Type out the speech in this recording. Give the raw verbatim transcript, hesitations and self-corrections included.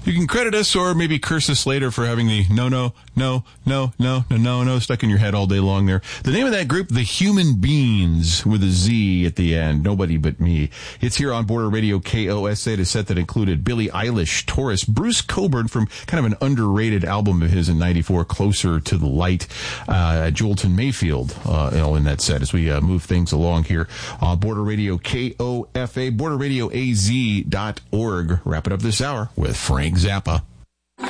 You can credit us or maybe curse us later for having the no, no, no, no, no, no, no, no stuck in your head all day long there. The name of that group, The Human Beings, with a Z at the end. Nobody but me. It's here on Border Radio K O S A, a set that included Billie Eilish, Taurus, Bruce Cockburn from kind of an underrated album of his in ninety-four, Closer to the Light, uh, Jolton Mayfield, uh, you know, in that set as we uh, move things along here on Border Radio K O F A, border radio A Z dot org. Wrap it up this hour with Frank Zappa.